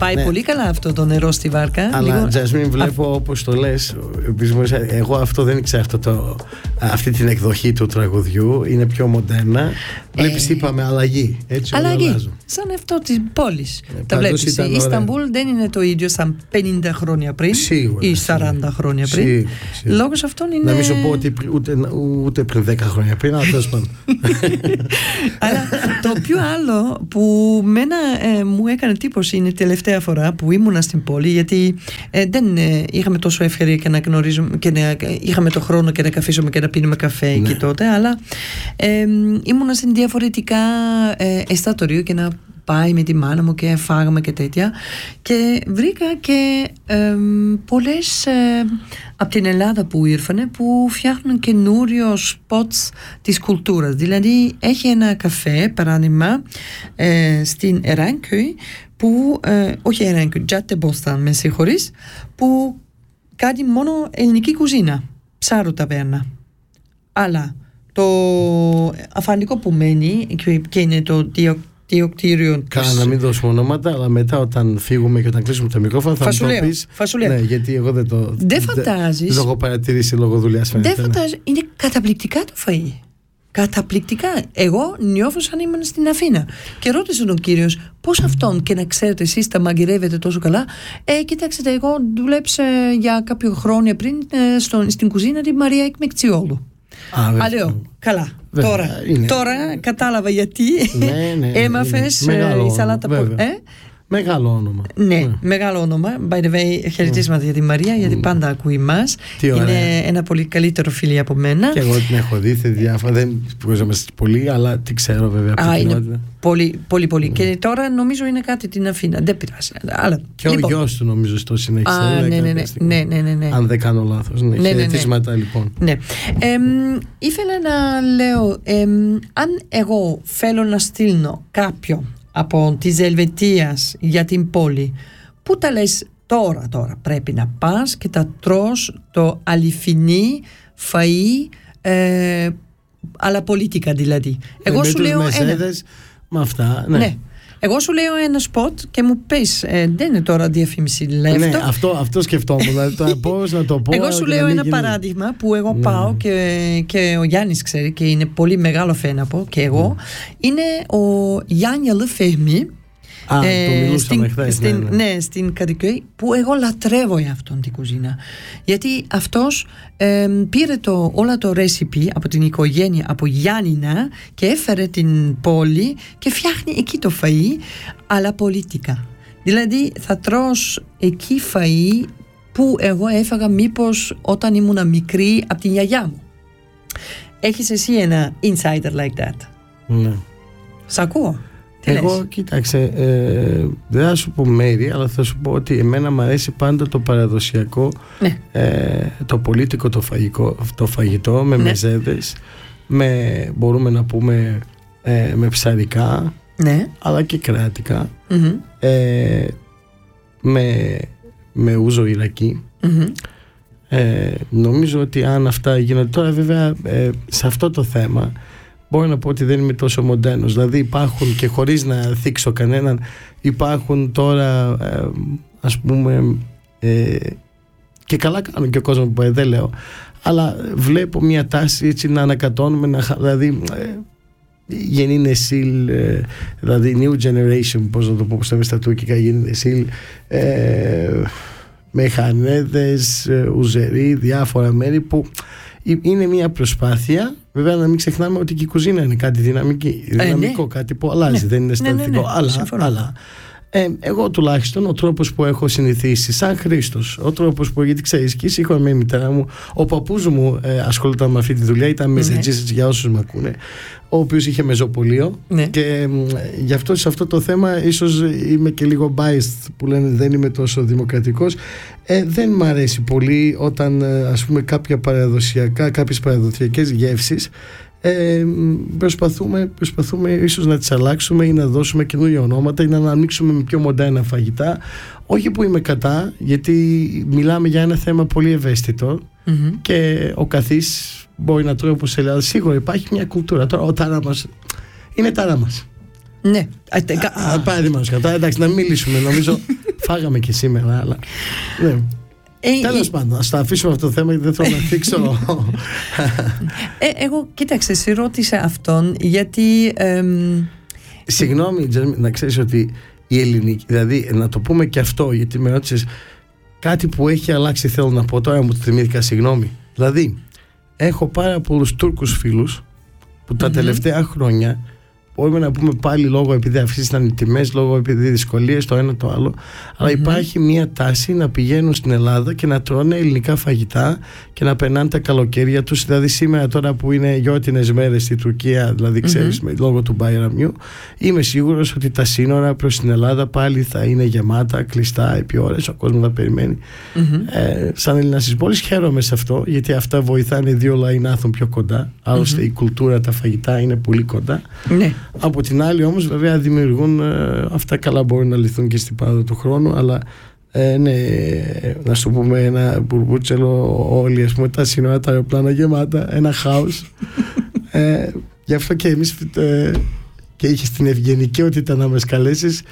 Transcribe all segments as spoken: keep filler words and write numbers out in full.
Πάει ναι. πολύ καλά αυτό το νερό στη βάρκα. Αλλά Τζασμίν, βλέπω όπως το λες, εγώ αυτό δεν ήξερα αυτό το, αυτή την εκδοχή του τραγουδιού. Είναι πιο μοντέρνα. Βλέπεις, ε, είπαμε αλλαγή. Έτσι, αλλαγή. Σαν αυτό της πόλης. Ε, Τα βλέπεις. Η Ισταμπούλ δεν είναι το ίδιο σαν πενήντα χρόνια πριν σίγουρα, ή σαράντα χρόνια πριν. Σίγουρα, σίγουρα. Λόγος αυτόν είναι. Να μην σου πω ότι ούτε, ούτε πριν δέκα χρόνια πριν, αλλά τέλος πάντων. Αλλά το πιο άλλο που μένα ε, μου έκανε εντύπωση είναι η τελευταία φορά που ήμουνα στην πόλη, γιατί ε, δεν ε, είχαμε τόσο ευκαιρία και να γνωρίζουμε και να, είχαμε το χρόνο και να καθίσουμε και να πίνουμε καφέ ναι. εκεί τότε, αλλά ε, ήμουνα σε διαφορετικά ε, εστιατορίο και να πάει με τη μάνα μου και φάγαμε και τέτοια, και βρήκα και ε, πολλές ε, από την Ελλάδα που ήρθανε που φτιάχνουν καινούριο spots της κουλτούρας. Δηλαδή έχει ένα καφέ, παράδειγμα, ε, στην Εράνκουι, που, ε, όχι Εράνκουι, Τζάτεμποσταν, με συγχωρείς, που κάνει μόνο ελληνική κουζίνα, ψάρο ταβέρνα. Αλλά το αφαντικό που μένει και είναι το δύο Κάνα να μην δώσουμε ονόματα, αλλά μετά όταν φύγουμε και όταν κλείσουμε το μικρόφωνο θα μου το πεις. Φασουλέα. Ναι, γιατί εγώ δεν το. Δεν φαντάζεις. Δεν το έχω παρατηρήσει λόγω δουλειάς. Δεν φαντάζεις. Είναι καταπληκτικά το φαΐ. Καταπληκτικά. Εγώ νιώθω σαν ήμουν στην Αθήνα. Και ρώτησε τον κύριο, πώς αυτόν, και να ξέρετε, εσείς τα μαγειρεύετε τόσο καλά. Ε, κοιτάξτε, εγώ δούλεψα για κάποιο χρόνια πριν ε, στο, στην κουζίνα τη Μαρία Εκμεκτσιόλου. Α, λέω, καλά. Βέβαια, τώρα, τώρα κατάλαβα γιατί ναι, ναι, έμαθες η σαλάτα που... Ε? Μεγάλο όνομα. Ναι, ναι, μεγάλο όνομα. By the way, χαιρετίσματα mm. για τη Μαρία, γιατί mm. πάντα ακούει μας. Είναι ένα πολύ καλύτερο φίλο από μένα. Και εγώ την έχω δει σε διάφορα. Δεν σπουδάζομαι πολύ, αλλά την ξέρω βέβαια από την κοινότητα. Πολύ, πολύ, πολύ. Mm. Και τώρα νομίζω είναι κάτι την Αθήνα. Δεν πειράζει. Αλλά, και λοιπόν. ο γιος του νομίζω στο συνέχισε. Α, ναι, ναι, ναι, ναι, ναι, ναι, ναι. Αν δεν κάνω λάθος. Ναι, ναι, χαιρετίσματα ναι, ναι. λοιπόν. Ναι. Ε, ήθελα να λέω, ε, αν εγώ θέλω να στείλω κάποιον από της Ελβετίας για την πόλη, πού τα λες τώρα, τώρα πρέπει να πας και τα τρως το αληθινή φαΐ, ε, αλλά πολιτικά δηλαδή. Εγώ με σου τους λέω μεσέδες, ένα... με αυτά, ναι. ναι. Εγώ σου λέω ένα σποτ και μου πεις, ε, δεν είναι τώρα διαφήμιση λεφτό. Ναι, αυτό, αυτό σκεφτόμουν. Δηλαδή, το, πώς να το πω. Εγώ σου λέω ένα γίνει... παράδειγμα που εγώ ναι. πάω και, και ο Γιάννης ξέρει και είναι πολύ μεγάλο φαν από και εγώ. Mm. Είναι ο Γιάννη Αλεφέχμη. Α, ε, το μιλούσαμε χθες. Στην, ναι, ναι. ναι, στην Καρικιόη, που εγώ λατρεύω για αυτόν την κουζίνα. Γιατί αυτός ε, πήρε το, όλα το recipe από την οικογένεια, από Γιάννηνα, και έφερε την πόλη και φτιάχνει εκεί το φαΐ, αλλά πολιτικά. Δηλαδή θα τρως εκεί φαΐ που εγώ έφαγα μήπως όταν ήμουν μικρή από την γιαγιά μου. Έχεις εσύ ένα insider like that? Ναι. Σ' ακούω. Εγώ, κοίταξε, ε, δεν θα σου πω μέρη, αλλά θα σου πω ότι εμένα μου αρέσει πάντα το παραδοσιακό, ναι. ε, το πολίτικο, το, φαγικό, το φαγητό, με ναι. μεζέδες, με, μπορούμε να πούμε, ε, με ψαρικά, ναι. αλλά και κράτικα, mm-hmm. ε, με, με ούζο Ιρακή. Mm-hmm. Ε, νομίζω ότι αν αυτά γίνονται τώρα, βέβαια, ε, σε αυτό το θέμα, μπορώ να πω ότι δεν είμαι τόσο μοντέρνος. Δηλαδή υπάρχουν, και χωρίς να θίξω κανέναν, υπάρχουν τώρα ε, ας πούμε ε, και καλά κάνουν και ο κόσμος που δεν λέω, αλλά βλέπω μια τάση έτσι να ανακατώνουμε, να, δηλαδή ε, γεννήνε εσύλ, ε, δηλαδή new generation, πώς να το πω, πώς θα είμαι στα τουρκικά, γεννήνε εσύλ, ε, με χανέδες, ε, ουζερί, διάφορα μέρη που είναι μια προσπάθεια. Βέβαια, να μην ξεχνάμε ότι και η κουζίνα είναι κάτι δυναμική, ε, δυναμικό, ναι. κάτι που αλλάζει, ναι. δεν είναι στατικό. Ναι, ναι, ναι. Αλλά, αλλά ε, εγώ τουλάχιστον ο τρόπος που έχω συνηθίσει, σαν Χρήστος, ο τρόπος που, γιατί ξέρεις, και σίγουρα με η μητέρα μου, ο παππούς μου ε, ασχολούταν με αυτή τη δουλειά, ήταν ναι. μεζετζής για όσους με ακούνε, ο οποίος είχε μεζοπολείο, ναι. και ε, γι' αυτό σε αυτό το θέμα ίσως είμαι και λίγο biased, που λένε δεν είμαι τόσο δημοκρατικός. Ε, δεν μ' αρέσει πολύ όταν ε, ας πούμε κάποια παραδοσιακά, κάποιες παραδοσιακές γεύσεις ε, προσπαθούμε, προσπαθούμε ίσως να τις αλλάξουμε ή να δώσουμε καινούργια ονόματα ή να αναμίξουμε με πιο μοντέρνα φαγητά. Όχι που είμαι κατά, γιατί μιλάμε για ένα θέμα πολύ ευαίσθητο, mm-hmm. και ο καθής μπορεί να τρώει όπως θέλει, αλλά σίγουρα υπάρχει μια κουλτούρα. Τώρα ο τάρα μας είναι τάρα μας. Ναι. Παράδειγμα, κατά, εντάξει, να μιλήσουμε. Νομίζω φάγαμε και σήμερα, αλλά ναι. Ε, Τέλος ε, πάντων, ας το αφήσουμε αυτό το θέμα γιατί δεν θέλω να θίξω. ε, εγώ, κοίταξε, σε ρώτησα αυτόν γιατί... Εμ... Συγγνώμη, να ξέρεις ότι η ελληνική, δηλαδή να το πούμε και αυτό, γιατί με ρώτησες κάτι που έχει αλλάξει, θέλω να πω τώρα, μου το θυμήθηκα, συγγνώμη. Δηλαδή, έχω πάρα πολλούς Τούρκους φίλους που τα mm-hmm. τελευταία χρόνια, μπορούμε να πούμε πάλι λόγω επειδή αυξήθηκαν οι τιμές, λόγω επειδή δυσκολίες το ένα το άλλο, αλλά mm-hmm. υπάρχει μια τάση να πηγαίνουν στην Ελλάδα και να τρώνε ελληνικά φαγητά και να περνάνε τα καλοκαίρια τους. Δηλαδή σήμερα τώρα που είναι γιορτινές μέρες στη Τουρκία, δηλαδή ξέρεις mm-hmm. με, λόγω του Μπαϊραμιού, είμαι σίγουρος ότι τα σύνορα προς την Ελλάδα πάλι θα είναι γεμάτα, κλειστά επί ώρες, ο κόσμος θα περιμένει. Mm-hmm. Ε, σαν Έλληνας της πόλης χαίρομαι σε αυτό, γιατί αυτά βοηθάνε δύο λαοί να έρθουν πιο κοντά. Άλλωστε mm-hmm. η κουλτούρα, τα φαγητά είναι πολύ κοντά. Mm-hmm. Από την άλλη όμως βέβαια δημιουργούν ε, αυτά καλά μπορούν να λυθούν και στην πάροδο του χρόνου, αλλά ε, ναι, να σου πούμε ένα μπουρμπούτσελο όλοι ας πούμε τα σύνορα, τα αεροπλάνα γεμάτα, ένα χάος. ε, γι' αυτό και εμείς ε, και είχες την ευγενικότητα να μας καλέσεις,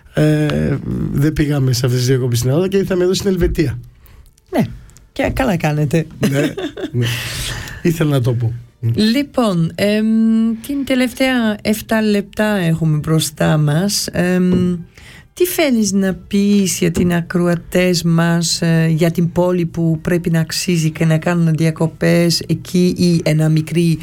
ε, δεν πήγαμε σε αυτές τις διακοπές στην Ελλάδα και ήρθαμε εδώ στην Ελβετία. Ναι, και καλά κάνετε. ναι, ναι. Ήθελα να το πω. Λοιπόν, εμ, την τελευταία επτά λεπτά έχουμε μπροστά μας. Εμ, τι θέλεις να πεις για την ακροατές μας, ε, για την πόλη που πρέπει να αξίζει και να κάνουν διακοπές εκεί ή ένα μικρή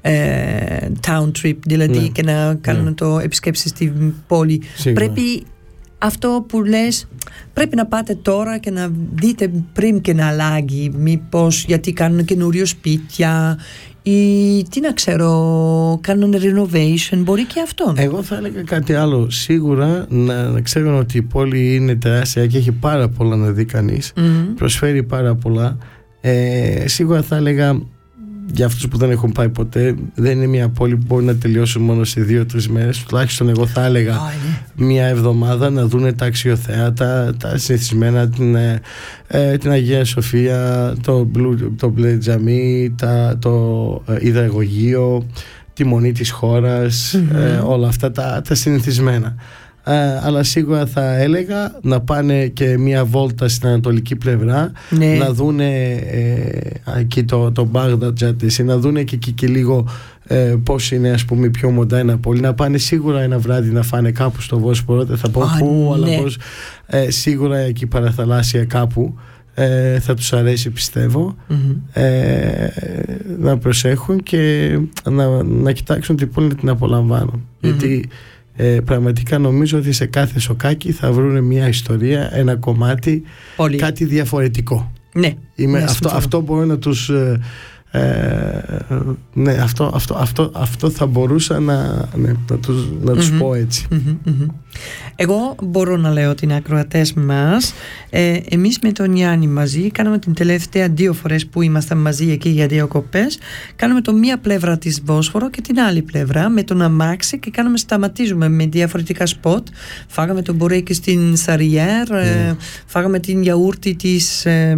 ε, town trip, δηλαδή ναι. και να κάνουν ναι. το επισκέψεις στην πόλη. Σίγουρα. Πρέπει αυτό που λες, πρέπει να πάτε τώρα και να δείτε πριν και να αλλάγει, μήπως γιατί κάνουν καινούριο σπίτια ή τι να ξέρω, κάνουν renovation, μπορεί και αυτό. Εγώ θα έλεγα κάτι άλλο. Σίγουρα να, να ξέρουν ότι η πόλη είναι τεράστια και έχει πάρα πολλά να δει κανείς. Mm-hmm. Προσφέρει πάρα πολλά. Ε, σίγουρα θα έλεγα για αυτούς που δεν έχουν πάει ποτέ, δεν είναι μια πόλη που μπορεί να τελειώσουν μόνο σε δύο-τρεις μέρες. Τουλάχιστον εγώ θα έλεγα oh, yeah. μια εβδομάδα να δούνε τα αξιοθέατα, τα συνηθισμένα, την, ε, την Αγία Σοφία, το, μπλου, το μπλε τζαμί, τα, το ε, υδραγωγείο, τη Μονή της χώρας, mm-hmm. ε, όλα αυτά τα, τα συνηθισμένα. Ε, αλλά σίγουρα θα έλεγα να πάνε και μια βόλτα στην ανατολική πλευρά, ναι. να δούνε ε, εκεί το, το Μπάγδατ, να δούνε και εκεί και λίγο ε, πώς είναι ας πούμε πιο μοντέρνα πόλη, να πάνε σίγουρα ένα βράδυ να φάνε κάπου στο Βόσπορο, δεν θα πω oh, πού, ναι. αλλά πώς, ε, σίγουρα εκεί παραθαλάσσια κάπου. Ε, θα τους αρέσει πιστεύω. Mm-hmm. ε, να προσέχουν και να, να κοιτάξουν την πόλη να την απολαμβάνουν. Mm-hmm. Γιατί Ε, πραγματικά νομίζω ότι σε κάθε σοκάκι θα βρουν μια ιστορία, ένα κομμάτι, πολύ. Κάτι διαφορετικό. Ναι, Είμαι, ναι αυτό, αυτό μπορεί να τους ε, ε, ναι, αυτό, αυτό, αυτό, αυτό θα μπορούσα να, ναι, να τους, να τους mm-hmm. πω έτσι. Mm-hmm, mm-hmm. Εγώ μπορώ να λέω ότι είναι ακροατές μας. ε, Εμείς με τον Γιάννη μαζί κάναμε την τελευταία δύο φορές που ήμασταν μαζί εκεί για διακοπές. Κάναμε το μία πλευρά της Βόσφορο και την άλλη πλευρά με τον αμάξι και κάναμε, σταματίζουμε με διαφορετικά σποτ. Φάγαμε το μπορέκι στην Σαριέρ, mm. ε, φάγαμε την γιαούρτη της ε,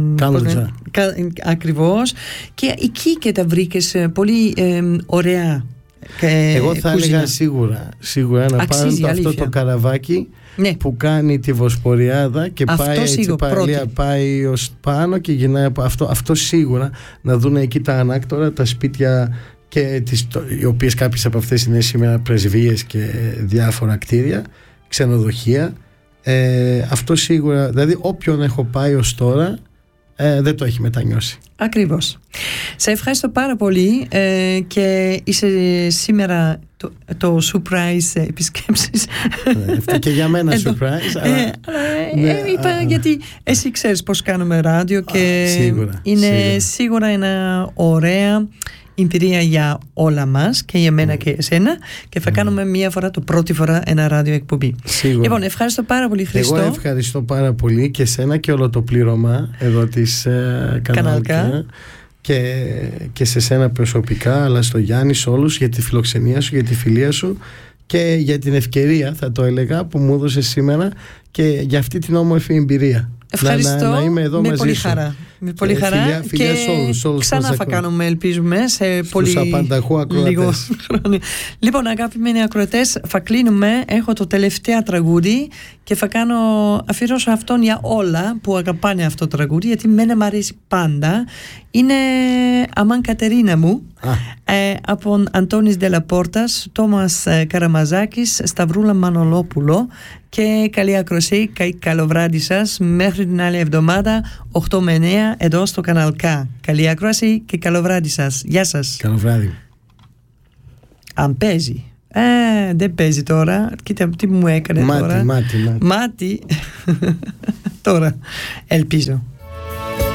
κα, ακριβώς, και εκεί και τα βρήκες πολύ ε, ωραία. Εγώ θα κούζινα. έλεγα σίγουρα, σίγουρα να πάρουν το, αυτό το καραβάκι, ναι. που κάνει τη Βοσποριάδα και αυτό πάει έτσι παραλία, πάει ως πάνω και γυρνάει από αυτό, αυτό σίγουρα, να δουν εκεί τα ανάκτορα, τα σπίτια και τις, το, οι οποίες κάποιες από αυτές είναι σήμερα πρεσβείες και διάφορα κτίρια, ξενοδοχεία. ε, αυτό σίγουρα, δηλαδή όποιον έχω πάει ως τώρα Ε, δεν το έχει μετανιώσει. Ακριβώς. Σε ευχαριστώ πάρα πολύ ε, και είσαι σήμερα το, το surprise επισκέψεις. Ε, αυτό και για μένα surprise. αλλά, ε, αλλά, ναι, ε, είπα α, γιατί εσύ ξέρεις πώς κάνουμε ράδιο και α, σίγουρα, είναι σίγουρα. σίγουρα ένα ωραία εμπειρία για όλα μας και για μένα mm. και εσένα, και θα mm. κάνουμε μία φορά, το πρώτη φορά, ένα ράδιο εκπομπή. Σίγουρα. Λοιπόν, ευχαριστώ πάρα πολύ, Χριστό. Εγώ ευχαριστώ πάρα πολύ και εσένα και όλο το πλήρωμα εδώ της ε, Κανάλκα και, και σε σένα προσωπικά, αλλά στο Γιάννη, σε όλους, για τη φιλοξενία σου, για τη φιλία σου και για την ευκαιρία, θα το έλεγα, που μου έδωσες σήμερα και για αυτή την όμορφη εμπειρία. Ευχαριστώ, να, να, να είμαι εδώ με μαζί πολύ σου. χαρά. Με πολύ χαρά. Φιλιά, φιλιά και σε όλους, όλους ξανά θα κάνουμε, ελπίζουμε, σε στους πολύ απανταχού ακροατές. λίγο χρόνο. Λοιπόν, αγαπημένοι ακροατές, θα κλείνουμε. Έχω το τελευταίο τραγούδι και θα κάνω αφιερώσω αυτόν για όλα που αγαπάνε αυτό το τραγούδι, γιατί μένα μου αρέσει πάντα. Είναι Αμάν Κατερίνα μου, ε, από Αντώνης Ντελαπόρτας, Τόμας Καραμαζάκης, Σταυρούλα Μανολόπουλο. Και καλή ακροσή, καλό βράδυ σας. Μέχρι την άλλη εβδομάδα, οκτώ με εννέα, εδώ στο Κανάλ K. Καλή ακρόαση και καλό βράδυ σας. Γεια σας. Καλό βράδυ. Αν παίζει. Ε, δεν παίζει τώρα. Κοίτα τι μου έκανε μάτι, τώρα. Μάτι, μάτι. Μάτι. Τώρα. Ελπίζω.